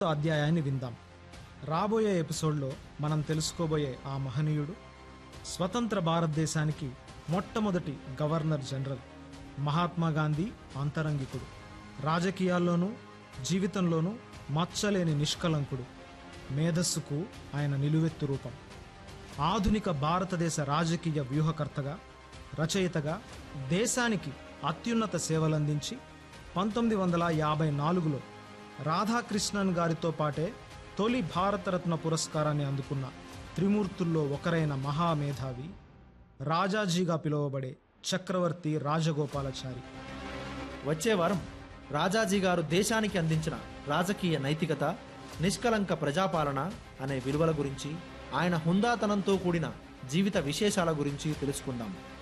అధ్యాయాన్ని విందాం. రాబోయే ఎపిసోడ్లో మనం తెలుసుకోబోయే ఆ మహనీయుడు స్వతంత్ర భారతదేశానికి మొట్టమొదటి గవర్నర్ జనరల్ మహాత్మా గాంధీ అంతరంగికుడు. రాజకీయాల్లోనూ జీవితంలోనూ మచ్చలేని నిష్కలంకుడు. మేధస్సుకు ఆయన నిలువెత్తు రూపం. ఆధునిక భారతదేశ రాజకీయ వ్యూహకర్తగా, రచయితగా దేశానికి అత్యున్నత సేవలందించి 1954లో రాధాకృష్ణన్ గారితో పాటే తొలి భారతరత్న పురస్కారాన్ని అందుకున్న త్రిమూర్తుల్లో ఒకరైన మహామేధావి, రాజాజీగా పిలువబడే చక్రవర్తి రాజగోపాలాచారి. వచ్చే వారం రాజాజీ గారు దేశానికి అందించిన రాజకీయ నైతికత, నిష్కలంక ప్రజాపాలన అనే విలువల గురించి, ఆయన హుందాతనంతో కూడిన జీవిత విశేషాల గురించి తెలుసుకుందాం.